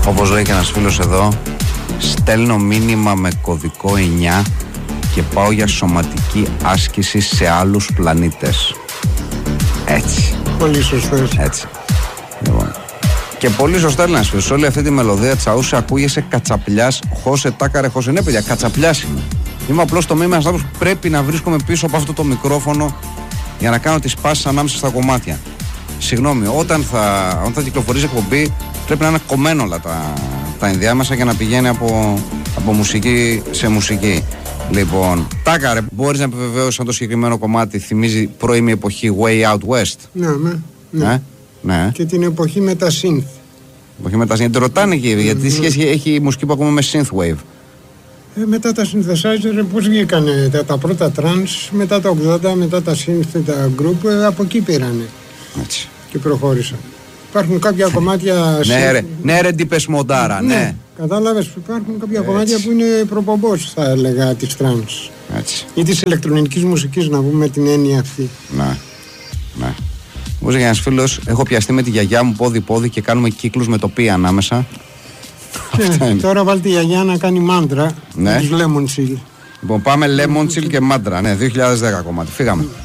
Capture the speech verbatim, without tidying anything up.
Όπως λέει και ένας φίλος εδώ, στέλνω μήνυμα με κωδικό εννιά και πάω για σωματική άσκηση σε άλλους πλανήτες. Έτσι. Πολύ σωστός. Έτσι. Λοιπόν. Και πολύ σωστά λέει ένας φίλος, όλη αυτή τη μελωδία Τσαούσε ακούγεσαι κατσαπλιάς, χώσε τάκαρε χώσε. Ναι παιδιά, κατσαπλιάς είμαι. Είμαι απλώς το μήνυμα που πρέπει να βρίσκομαι πίσω από αυτό το μικρόφωνο για να κάνω τις πάσεις ανάμεσα στα κομμάτια. Συγγνώμη, όταν θα, όταν θα κυκλοφορήσει εκπομπή πρέπει να είναι κομμένο όλα τα, τα ενδιάμεσα για να πηγαίνει από, από μουσική σε μουσική. Λοιπόν, Τάκαρε, μπορείς να επιβεβαιώσεις αν το συγκεκριμένο κομμάτι θυμίζει πρώιμη εποχή Way Out West? Ναι, ναι. ναι. Ε? Ναι. Και την εποχή με τα synth. Εποχή με τα synth. Ρωτάνε εκεί, γιατί τι σχέση έχει η μουσική που ακούμε με synthwave? Ε, μετά τα synthesizer, πώς βγήκανε τα, τα πρώτα trance, μετά τα ογδόντα, μετά τα synth, τα group, ε, από εκεί πήρανε. Έτσι. Και προχώρησαν. Υπάρχουν κάποια κομμάτια... Ναι ρε, ναι ρε ντύπες μοντάρα, ναι. ναι. Κατάλαβες, υπάρχουν κάποια Έτσι. κομμάτια που είναι προπομπός, θα έλεγα, της trance. Έτσι. Ή της ηλεκτρονικής μουσικής, να πούμε την έννοια αυτή. Ναι, ναι. Μου έλεγε ένας φίλος, έχω πιαστεί με τη γιαγιά μου πόδι-πόδι και κάνουμε κύκλους με τοπία ανάμεσα. Ναι, τώρα βάλει τη γιαγιά να κάνει μάντρα, ναι. με τους Lemon Chill. Λοιπόν, πάμε Lemon Chill και μάντρα, ναι, δύο χιλιάδες δέκα κομμάτι. Φύγαμε.